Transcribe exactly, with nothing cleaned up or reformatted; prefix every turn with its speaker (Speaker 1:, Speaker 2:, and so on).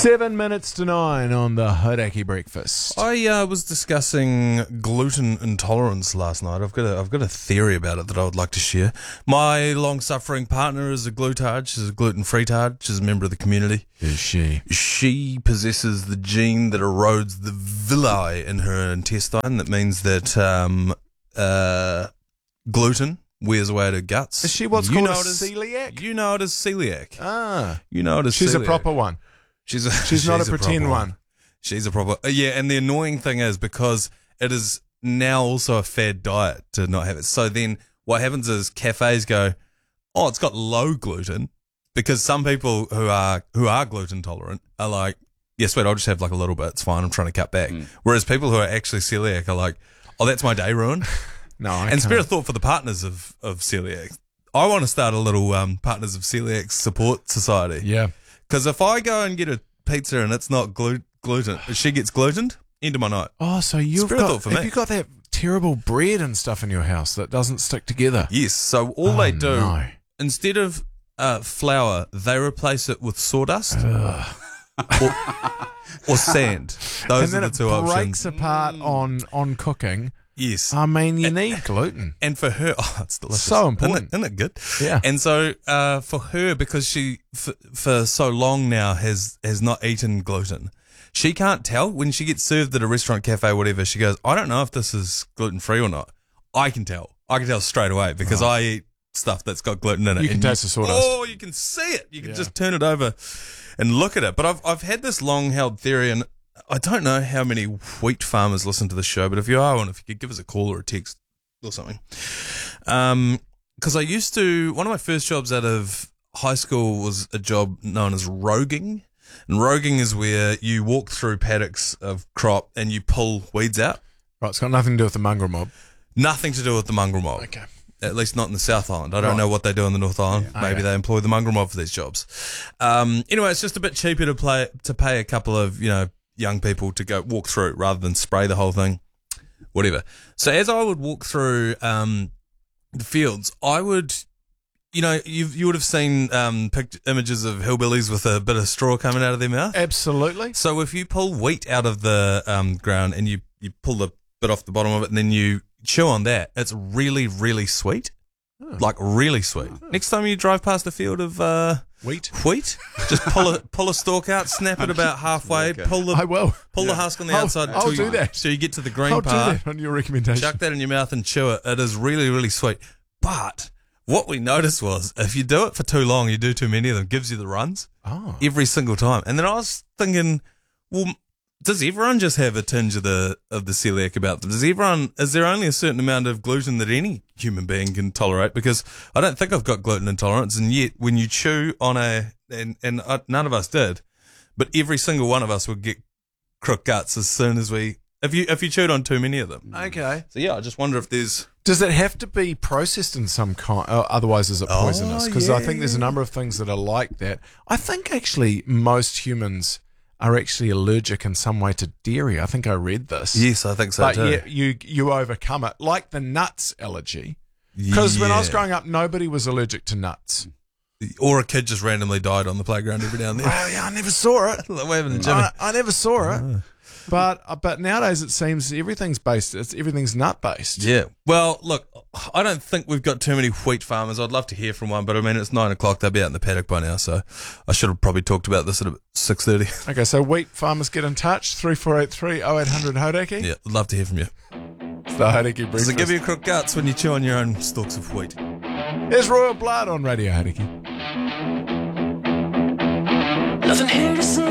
Speaker 1: Seven minutes to nine on the Hodaki Breakfast.
Speaker 2: I uh, was discussing gluten intolerance last night. I've got a, I've got a theory about it that I would like to share. My long-suffering partner is a glutard. She's a gluten-free tard. She's a member of the community.
Speaker 1: Is she?
Speaker 2: She possesses the gene that erodes the villi in her intestine. That means that um, uh, gluten wears away at her guts.
Speaker 1: Is she what's
Speaker 2: you
Speaker 1: called
Speaker 2: know
Speaker 1: a
Speaker 2: it as,
Speaker 1: celiac?
Speaker 2: You know it as celiac.
Speaker 1: Ah.
Speaker 2: You know it as
Speaker 1: She's
Speaker 2: celiac.
Speaker 1: a proper one.
Speaker 2: She's a,
Speaker 1: She's,
Speaker 2: she's
Speaker 1: not a,
Speaker 2: a
Speaker 1: pretend
Speaker 2: proper
Speaker 1: one.
Speaker 2: one. She's a proper, uh, yeah. And the annoying thing is because it is now also a fad diet to not have it. So then what happens is cafes go, oh, it's got low gluten, because some people who are who are gluten tolerant are like, yeah, sweet, I'll just have like a little bit. It's fine. I'm trying to cut back. Mm. Whereas people who are actually celiac are like, oh, that's my day ruined.
Speaker 1: No, I
Speaker 2: and
Speaker 1: can't.
Speaker 2: spare a thought for the partners of of celiac. I want to start a little um, partners of celiac support society.
Speaker 1: Yeah.
Speaker 2: Because if I go and get a pizza and it's not glu- gluten, if she gets glutened, end of my night.
Speaker 1: Oh, so you've
Speaker 2: Spare a
Speaker 1: got,
Speaker 2: thought for
Speaker 1: have
Speaker 2: me.
Speaker 1: you got that terrible bread and stuff in your house that doesn't stick together?
Speaker 2: Yes. So all
Speaker 1: Oh,
Speaker 2: they do,
Speaker 1: no.
Speaker 2: instead of uh, flour, they replace it with sawdust or, or sand. Those
Speaker 1: and then
Speaker 2: are the two
Speaker 1: it breaks
Speaker 2: options.
Speaker 1: apart on, on cooking.
Speaker 2: Yes.
Speaker 1: I mean, you need gluten.
Speaker 2: And for her, oh, it's delicious.
Speaker 1: So important.
Speaker 2: Isn't it, isn't it good?
Speaker 1: Yeah.
Speaker 2: And so uh, for her, because she for, for so long now has has not eaten gluten, she can't tell when she gets served at a restaurant, cafe, whatever. She goes, I don't know if this is gluten free or not. I can tell. I can tell straight away because
Speaker 1: Right.
Speaker 2: I eat stuff that's got gluten in it.
Speaker 1: You can
Speaker 2: and
Speaker 1: taste the sawdust.
Speaker 2: Oh, you can see it. You can
Speaker 1: Yeah.
Speaker 2: just turn it over and look at it. But I've I've had this long held theory, and I don't know how many wheat farmers listen to the show, but if you are one, if you could give us a call or a text or something. Um, because I used to, one of my first jobs out of high school was a job known as roguing. And roguing is where you walk through paddocks of crop and you pull weeds out.
Speaker 1: Right, it's got nothing to do with the mongrel mob.
Speaker 2: Nothing to do with the mongrel mob.
Speaker 1: Okay.
Speaker 2: At least not in the South Island. I don't
Speaker 1: Right.
Speaker 2: know what they do in the North Island.
Speaker 1: Yeah.
Speaker 2: Maybe
Speaker 1: Okay.
Speaker 2: they employ the mongrel mob for these jobs. Um, anyway, it's just a bit cheaper to play to pay a couple of, you know, young people to go walk through it rather than spray the whole thing, whatever. So as I would walk through um, the fields, I would, you know, you you would have seen um, picked images of hillbillies with a bit of straw coming out of their mouth.
Speaker 1: Absolutely.
Speaker 2: So if you pull wheat out of the um, ground and you, you pull the bit off the bottom of it and then you chew on that, it's really, really sweet.
Speaker 1: Oh.
Speaker 2: Like really sweet. Next time you drive past a field of uh,
Speaker 1: Wheat.
Speaker 2: wheat, just pull a pull a stalk out, snap it about halfway, pull the
Speaker 1: I will.
Speaker 2: pull the husk on the
Speaker 1: I'll-
Speaker 2: outside
Speaker 1: I'll
Speaker 2: till
Speaker 1: do
Speaker 2: you,
Speaker 1: that.
Speaker 2: till you get to the green
Speaker 1: I'll do
Speaker 2: part.
Speaker 1: that on your recommendation.
Speaker 2: Chuck that in your mouth and chew it. It is really, really sweet. But what we noticed was if you do it for too long, you do too many of them, it gives you the runs
Speaker 1: Oh.
Speaker 2: every single time. And then I was thinking, well, does everyone just have a tinge of the of the celiac about them? Does everyone? Is there only a certain amount of gluten that any human being can tolerate? Because I don't think I've got gluten intolerance, and yet when you chew on a and and uh, none of us did, but every single one of us would get crook guts as soon as we if you if you chewed on too many of them.
Speaker 1: Okay.
Speaker 2: So yeah, I just wonder if there's
Speaker 1: Does it have to be processed in some kind? Uh, otherwise, is it
Speaker 2: Oh,
Speaker 1: poisonous? Because I
Speaker 2: yeah.
Speaker 1: think there's a number of things that are like that. I think actually most humans are actually allergic in some way to dairy. I think I read this.
Speaker 2: yes, I think so
Speaker 1: but
Speaker 2: too.
Speaker 1: yeah, you you overcome it, like the nuts allergy. Because when I was
Speaker 2: Yeah.
Speaker 1: growing up, nobody was allergic to nuts.
Speaker 2: or a kid just randomly died on the playground every now and then.
Speaker 1: Oh yeah, I never saw it.
Speaker 2: Like waving at Jimmy.
Speaker 1: I, I never saw it. But uh, but nowadays it seems everything's based. It's everything's nut based.
Speaker 2: Yeah. Well, look, I don't think we've got too many wheat farmers. I'd love to hear from one, but I mean, it's nine o'clock. They'll be out in the paddock by now, so I should have probably talked about this at six thirty.
Speaker 1: Okay, so wheat farmers get in touch three four eight three oh eight hundred Hodaki.
Speaker 2: Yeah, I'd love to hear from you.
Speaker 1: It's the Hodaki
Speaker 2: Does
Speaker 1: Breakfast.
Speaker 2: it give you crook guts when you chew on your own stalks of wheat?
Speaker 1: Here's Royal Blood on Radio Hodaki.
Speaker 3: Nothing here to say.